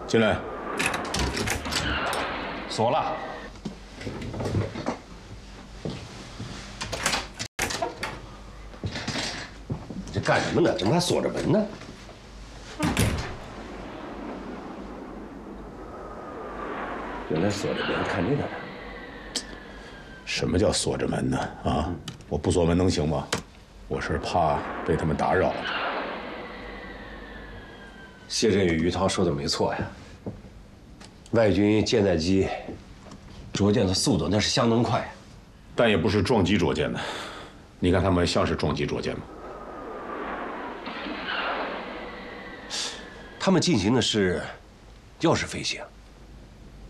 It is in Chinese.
进来。 锁了。 这干什么呢？怎么还锁着门呢？原来锁着门看这个呢。 什么叫锁着门呢？啊，我不锁门能行吗？我是怕被他们打扰。 谢震宇、于涛说的没错呀。外军舰载机着舰的速度那是相当快呀， 但也不是撞击着舰的。你看他们像是撞击着舰吗？ 他们进行的是钥匙飞行。